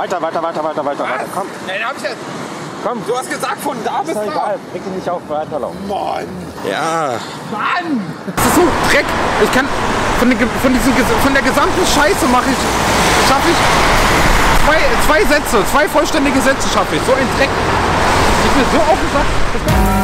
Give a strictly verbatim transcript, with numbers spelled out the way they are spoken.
weiter, weiter, weiter, weiter, weiter, weiter. Komm. Nein, hab ich jetzt. Komm. Du hast gesagt, von da bis Ist doch da. egal. Reg dich nicht auf, weiterlaufen. Mann. Ja. Mann. Das ist so Dreck. Ich kann von, den, von, diesen, von der gesamten Scheiße mache ich, schaffe ich zwei, zwei Sätze, zwei vollständige Sätze schaffe ich. So ein Dreck. Ich bin so aufgesagt.